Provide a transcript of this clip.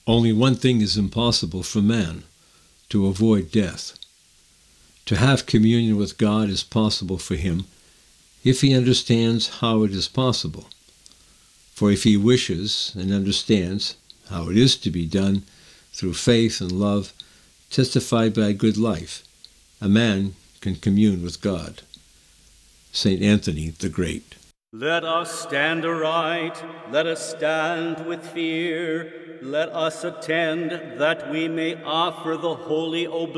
Only one thing is impossible for man, to avoid death. To have communion with God is possible for him if he understands how it is possible. For if he wishes and understands how it is to be done through faith and love, testified by a good life, a man can commune with God. St. Anthony the Great. Let us stand aright, let us stand with fear, let us attend that we may offer the holy oblation